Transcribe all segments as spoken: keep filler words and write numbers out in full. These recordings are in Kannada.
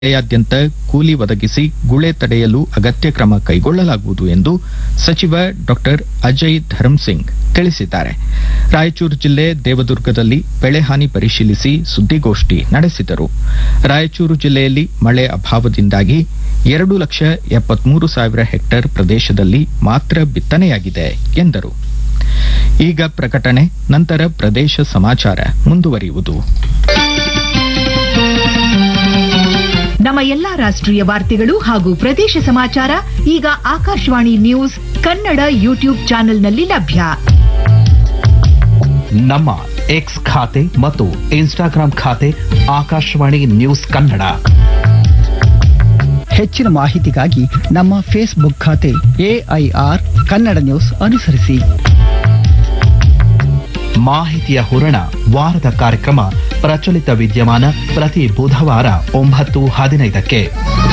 ಜಿಲ್ಲೆಯಾದ್ಯಂತ ಕೂಲಿ ಒದಗಿಸಿ ಗುಳೆ ತಡೆಯಲು ಅಗತ್ಯ ಕ್ರಮ ಕೈಗೊಳ್ಳಲಾಗುವುದು ಎಂದು ಸಚಿವ ಡಾಕ್ಟರ್ ಅಜಯ್ ಧರ್ಮಸಿಂಗ್ ತಿಳಿಸಿದ್ದಾರೆ. ರಾಯಚೂರು ಜಿಲ್ಲೆ ದೇವದುರ್ಗದಲ್ಲಿ ಬೆಳೆ ಹಾನಿ ಪರಿಶೀಲಿಸಿ ಸುದ್ದಿಗೋಷ್ಠಿ ನಡೆಸಿದರು. ರಾಯಚೂರು ಜಿಲ್ಲೆಯಲ್ಲಿ ಮಳೆ ಅಭಾವದಿಂದಾಗಿ ಎರಡು ಲಕ್ಷ ಎಪ್ಪತ್ಮೂರು ಸಾವಿರ ಹೆಕ್ಟೇರ್ ಪ್ರದೇಶದಲ್ಲಿ ಮಾತ್ರ ಬಿತ್ತನೆಯಾಗಿದೆ ಎಂದರು. ಈಗ ಪ್ರಕಟಣೆ, ನಂತರ ಪ್ರದೇಶ ಸಮಾಚಾರ ಮುಂದುವರಿಯುವುದು. ನಮ್ಮ ಎಲ್ಲಾ ರಾಷ್ಟ್ರೀಯ ವಾರ್ತೆಗಳು ಹಾಗೂ ಪ್ರದೇಶ ಸಮಾಚಾರ ಈಗ ಆಕಾಶವಾಣಿ ನ್ಯೂಸ್ ಕನ್ನಡ ಯೂಟ್ಯೂಬ್ ಚಾನೆಲ್ನಲ್ಲಿ ಲಭ್ಯ. ನಮ್ಮ ಎಕ್ಸ್ ಖಾತೆ ಮತ್ತು ಇನ್ಸ್ಟಾಗ್ರಾಂ ಖಾತೆ ಆಕಾಶವಾಣಿ ನ್ಯೂಸ್ ಕನ್ನಡ. ಹೆಚ್ಚಿನ ಮಾಹಿತಿಗಾಗಿ ನಮ್ಮ ಫೇಸ್ಬುಕ್ ಖಾತೆ ಎಐಆರ್ ಕನ್ನಡ ನ್ಯೂಸ್ ಅನುಸರಿಸಿ. ಮಾಹಿತಿಯ ಹೂರಣ ವಾರದ ಕಾರ್ಯಕ್ರಮ ಪ್ರಚಲಿತ ವಿದ್ಯಮಾನ ಪ್ರತಿ ಬುಧವಾರ ಒಂಬತ್ತು ಹದಿನೈದಕ್ಕೆ.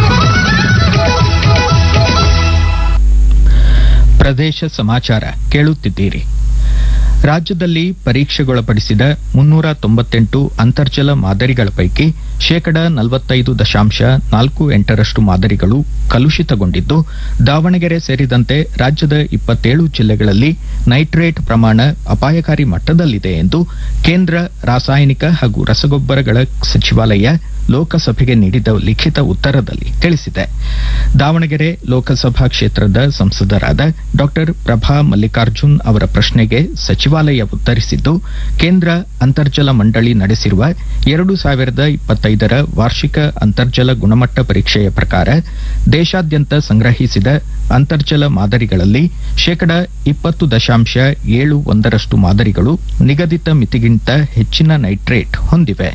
ಪ್ರದೇಶ ಸಮಾಚಾರ ಕೇಳುತ್ತಿದ್ದೀರಿ. ರಾಜ್ಯದಲ್ಲಿ ಪರೀಕ್ಷೆಗೊಳಪಡಿಸಿದ ಮುನ್ನೂರ ತೊಂಬತ್ತೆಂಟು ಅಂತರ್ಜಲ ಮಾದರಿಗಳ ಪೈಕಿ ಶೇಕಡ ನಲವತ್ತೈದು ದಶಾಂಶ ನಾಲ್ಕು ಎಂಟರಷ್ಟು ಮಾದರಿಗಳು ಕಲುಷಿತಗೊಂಡಿದ್ದು, ದಾವಣಗೆರೆ ಸೇರಿದಂತೆ ರಾಜ್ಯದ ಇಪ್ಪತ್ತೇಳು ಜಿಲ್ಲೆಗಳಲ್ಲಿ ನೈಟ್ರೇಟ್ ಪ್ರಮಾಣ ಅಪಾಯಕಾರಿ ಮಟ್ಟದಲ್ಲಿದೆ ಎಂದು ಕೇಂದ್ರ ರಾಸಾಯನಿಕ ಹಾಗೂ ರಸಗೊಬ್ಬರಗಳ ಸಚಿವಾಲಯ ಲೋಕಸಭೆಗೆ ನೀಡಿದ ಲಿಖಿತ ಉತ್ತರದಲ್ಲಿ ತಿಳಿಸಿದೆ. ದಾವಣಗೆರೆ ಲೋಕಸಭಾ ಕ್ಷೇತ್ರದ ಸಂಸದರಾದ ಡಾಕ್ಟರ್ ಪ್ರಭಾ ಮಲ್ಲಿಕಾರ್ಜುನ್ ಅವರ ಪ್ರಶ್ನೆಗೆ ಸಚಿವಾಲಯ ಉತ್ತರಿಸಿದ್ದು, ಕೇಂದ್ರ ಅಂತರ್ಜಲ ಮಂಡಳಿ ನಡೆಸಿರುವ ಎರಡು ಸಾವಿರದ ಇಪ್ಪತ್ತೈದರ ವಾರ್ಷಿಕ ಅಂತರ್ಜಲ ಗುಣಮಟ್ಟ ಪರೀಕ್ಷೆಯ ಪ್ರಕಾರ ದೇಶಾದ್ಯಂತ ಸಂಗ್ರಹಿಸಿದ ಅಂತರ್ಜಲ ಮಾದರಿಗಳಲ್ಲಿ ಶೇಕಡ ಇಪ್ಪತ್ತು ದಶಾಂಶ ಏಳು ಒಂದರಷ್ಟು ಮಾದರಿಗಳು ನಿಗದಿತ ಮಿತಿಗಿಂತ ಹೆಚ್ಚಿನ ನೈಟ್ರೇಟ್ ಹೊಂದಿವೆ.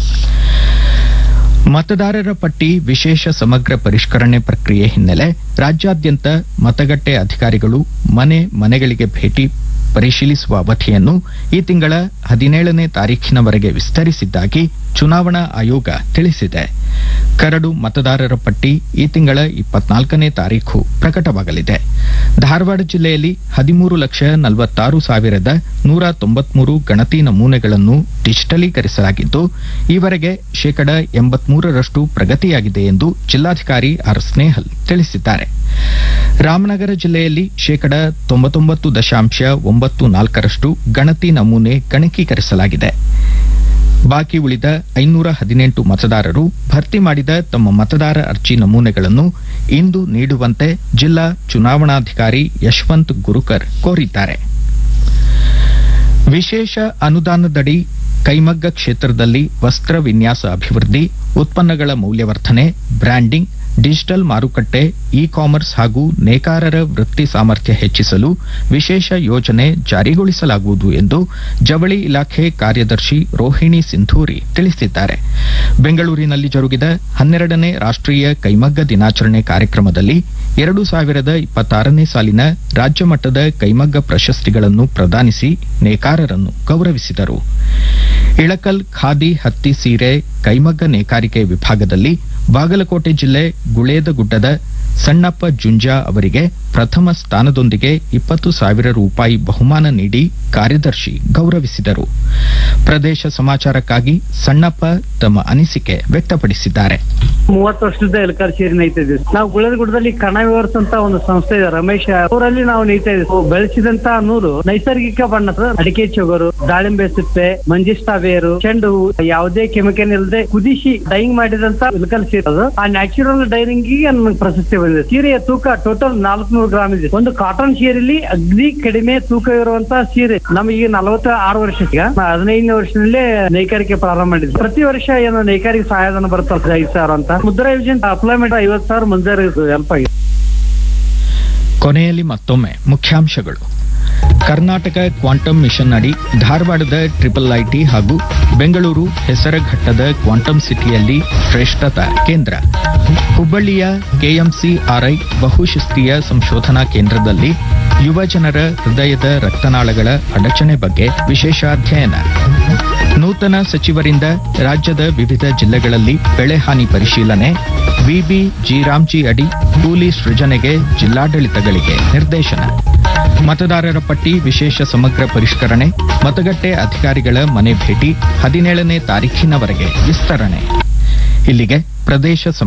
ಮತದಾರರ ಪಟ್ಟಿ ವಿಶೇಷ ಸಮಗ್ರ ಪರಿಷ್ಕರಣೆ ಪ್ರಕ್ರಿಯೆ ಹಿನ್ನೆಲೆ ರಾಜ್ಯಾದ್ಯಂತ ಮತಗಟ್ಟೆ ಅಧಿಕಾರಿಗಳು ಮನೆ ಮನೆಗಳಿಗೆ ಭೇಟಿ ಪರಿಶೀಲಿಸುವ ಅವಧಿಯನ್ನು ಈ ತಿಂಗಳ ಹದಿನೇಳನೇ ತಾರೀಖಿನವರೆಗೆ ವಿಸ್ತರಿಸಿದ್ದಾಗಿ ಚುನಾವಣಾ ಆಯೋಗ ತಿಳಿಸಿದೆ. ಕರಡು ಮತದಾರರ ಪಟ್ಟಿ ಈ ತಿಂಗಳ ಇಪ್ಪತ್ನಾಲ್ಕನೇ ತಾರೀಖು ಪ್ರಕಟವಾಗಲಿದೆ. ಧಾರವಾಡ ಜಿಲ್ಲೆಯಲ್ಲಿ ಹದಿಮೂರು ಲಕ್ಷ ನಲವತ್ತಾರು ಸಾವಿರದ ನೂರ ತೊಂಬತ್ಮೂರು ಗಣತಿ ನಮೂನೆಗಳನ್ನು ಡಿಜಿಟಲೀಕರಿಸಲಾಗಿದ್ದು, ಈವರೆಗೆ ಶೇಕಡ ಎಂಬತ್ಮೂರರಷ್ಟು ಪ್ರಗತಿಯಾಗಿದೆ ಎಂದು ಜಿಲ್ಲಾಧಿಕಾರಿ ಆರ್ ಸ್ನೇಹಲ್ ತಿಳಿಸಿದ್ದಾರೆ. ರಾಮನಗರ ಜಿಲ್ಲೆಯಲ್ಲಿ ಶೇಕಡ ತೊಂಬತ್ತೊಂಬತ್ತು ದಶಾಂಶ ಒಂಬತ್ತು ನಾಲ್ಕರಷ್ಟು ಗಣತಿ ನಮೂನೆ ಗಣಕೀಕರಿಸಲಾಗಿದೆ. ಬಾಕಿ ಉಳಿದ ಐನೂರ ಹದಿನೆಂಟು ಮತದಾರರು ಭರ್ತಿ ಮಾಡಿದ ತಮ್ಮ ಮತದಾರ ಅರ್ಜಿ ನಮೂನೆಗಳನ್ನು ಇಂದು ನೀಡುವಂತೆ ಜಿಲ್ಲಾ ಚುನಾವಣಾಧಿಕಾರಿ ಯಶವಂತ್ ಗುರುಕರ್ ಕೋರಿದ್ದಾರೆ. ವಿಶೇಷ ಅನುದಾನದಡಿ ಕೈಮಗ್ಗ ಕ್ಷೇತ್ರದಲ್ಲಿ ವಸ್ತ್ರ ವಿನ್ಯಾಸ ಅಭಿವೃದ್ಧಿ, ಉತ್ಪನ್ನಗಳ ಮೌಲ್ಯವರ್ಧನೆ, ಬ್ರ್ಯಾಂಡಿಂಗ್, ಡಿಜಿಟಲ್ ಮಾರುಕಟ್ಟೆ, ಇ ಕಾಮರ್ಸ್ ಹಾಗೂ ನೇಕಾರರ ವೃತ್ತಿ ಸಾಮರ್ಥ್ಯ ಹೆಚ್ಚಿಸಲು ವಿಶೇಷ ಯೋಜನೆ ಜಾರಿಗೊಳಿಸಲಾಗುವುದು ಎಂದು ಜವಳಿ ಇಲಾಖೆ ಕಾರ್ಯದರ್ಶಿ ರೋಹಿಣಿ ಸಿಂಧೂರಿ ತಿಳಿಸಿದ್ದಾರೆ. ಬೆಂಗಳೂರಿನಲ್ಲಿ ಜರುಗಿದ ಹನ್ನೆರಡನೇ ರಾಷ್ಟ್ರೀಯ ಕೈಮಗ್ಗ ದಿನಾಚರಣೆ ಕಾರ್ಯಕ್ರಮದಲ್ಲಿ ಎರಡು ಸಾವಿರದ ಇಪ್ಪತ್ತಾರನೇ ಸಾಲಿನ ರಾಜ್ಯ ಮಟ್ಟದ ಕೈಮಗ್ಗ ಪ್ರಶಸ್ತಿಗಳನ್ನು ಪ್ರದಾನಿಸಿ ನೇಕಾರರನ್ನು ಗೌರವಿಸಿದರು. ಇಳಕಲ್ ಖಾದಿ ಹತ್ತಿ ಸೀರೆ ಕೈಮಗ್ಗ ನೇಕಾರಿಕೆ ವಿಭಾಗದಲ್ಲಿ ಬಾಗಲಕೋಟೆ ಜಿಲ್ಲೆ ಗುಳೇದಗುಡ್ಡದ ಸಣ್ಣಪ್ಪ ಜುಂಜಾ ಅವರಿಗೆ ಪ್ರಥಮ ಸ್ಥಾನದೊಂದಿಗೆ ಇಪ್ಪತ್ತು ಸಾವಿರ ರೂಪಾಯಿ ಬಹುಮಾನ ನೀಡಿ ಕಾರ್ಯದರ್ಶಿ ಗೌರವಿಸಿದರು. ಪ್ರದೇಶ ಸಮಾಚಾರಕ್ಕಾಗಿ ಸಣ್ಣಪ್ಪ ತಮ್ಮ ಅನಿಸಿಕೆ ವ್ಯಕ್ತಪಡಿಸಿದ್ದಾರೆ. ಮೂವತ್ತು ವರ್ಷದ ಎಲ್ಕಾರ್ ಸೇರಿ ನೈತಾ ಇದ್ದೀವಿ. ನಾವು ಗುಳೇದಗುಡ್ಡದಲ್ಲಿ ಕಣ ವಿವರ್ಸ್ ಅಂತ ಒಂದು ಸಂಸ್ಥೆ ಇದೆ, ರಮೇಶ್ ಅವರಲ್ಲಿ ನಾವು ನೈತಾ ಇದ್ದೀವಿ. ಬೆಳೆಸಿದಂತ ನೂಲು ನೈಸರ್ಗಿಕ ಬಣ್ಣದ ಅಡಿಕೆ ಚೊಗರು, ದಾಳಿಂಬೆ ಸಿಪ್ಪೆ, ಮಂಜಿಷ್ಟಾ ಬೇರು, ಚೆಂಡು ಹೂ, ಯಾವುದೇ ಕೆಮಿಕಲ್ ಇಲ್ಲದೆ ಕುದಿಸಿ ಡೈಯಿಂಗ್ ಮಾಡಿದಂತ ಇಲ್ಕಲ್ ಸೀರೆ. ಅದು ಆ ನ್ಯಾಚುರಲ್ ಡೈರಿಂಗ್ ಗೆ ನಮಗೆ ಪ್ರಶಸ್ತಿ ಬಂದಿದೆ. ಸೀರೆಯ ತೂಕ ಟೋಟಲ್ ನಾಲ್ಕುನೂರು ಗ್ರಾಮ್ ಇದೆ. ಒಂದು ಕಾಟನ್ ಸೀರೆಯಲ್ಲಿ ಅಗ್ದಿ ಕಡಿಮೆ ತೂಕ ಇರುವಂತಹ ಸೀರೆ ನಮಗೆ ನಲವತ್ತ ಆರು ವರ್ಷಕ್ಕೆ ಹದಿನೈದನೇ ವರ್ಷದಲ್ಲೇ ನೇಕಾರಿಕೆ ಪ್ರಾರಂಭ ಮಾಡಿದ್ವಿ. ಪ್ರತಿ ವರ್ಷ ಏನು ನೇಕಾರಿಕೆ ಸಹಾಯಧನ ಬರುತ್ತೆ ಐದು ಸಾವಿರ ಅಂತ. ಮುದ್ರಾ ಯೋಜನೆ ಅಪ್ಲೈಮೆಂಟ್ ಐವತ್ತು ಸಾವಿರ ಮಂಜೂರು ಹೆಲ್ಪ್ ಆಗಿದೆ. ಕೊನೆಯಲ್ಲಿ ಮತ್ತೊಮ್ಮೆ ಮುಖ್ಯಾಂಶಗಳು. ಕರ್ನಾಟಕ ಕ್ವಾಂಟಮ್ ಮಿಷನ್ ಅಡಿ ಧಾರವಾಡದ ಟ್ರಿಪಲ್ ಐಟಿ ಹಾಗೂ ಬೆಂಗಳೂರು ಹೆಸರಘಟ್ಟದ ಕ್ವಾಂಟಮ್ ಸಿಟಿಯಲ್ಲಿ ಶ್ರೇಷ್ಠತಾ ಕೇಂದ್ರ. ಹುಬ್ಬಳ್ಳಿಯ ಕೆಎಂಸಿಆರ್ಐ ಬಹುಶಿಸ್ತೀಯ ಸಂಶೋಧನಾ ಕೇಂದ್ರದಲ್ಲಿ ಯುವ ಜನರ ಹೃದಯದ ರಕ್ತನಾಳಗಳ ಅಡಚಣೆ ಬಗ್ಗೆ ವಿಶೇಷ ಅಧ್ಯಯನ. ನೂತನ ಸಚಿವರಿಂದ ರಾಜ್ಯದ ವಿವಿಧ ಜಿಲ್ಲೆಗಳಲ್ಲಿ ಬೆಳೆ ಹಾನಿ ಪರಿಶೀಲನೆ. ವಿಬಿ ಜಿರಾಮ್ಜಿ ಅಡಿ ಕೂಲಿ ಸೃಜನೆಗೆ ಜಿಲ್ಲಾಡಳಿತಗಳಿಗೆ ನಿರ್ದೇಶನ. ಮತದಾರರ ಪಟ್ಟಿ ವಿಶೇಷ ಸಮಗ್ರ ಪರಿಷ್ಕರಣೆ, ಮತಗಟ್ಟೆ ಅಧಿಕಾರಿಗಳ ಮನೆ ಭೇಟಿ ಹದಿನೇಳನೇ ತಾರೀಖಿನವರೆಗೆ ವಿಸ್ತರಣೆ. ಇಲ್ಲಿಗೆ ಪ್ರದೇಶ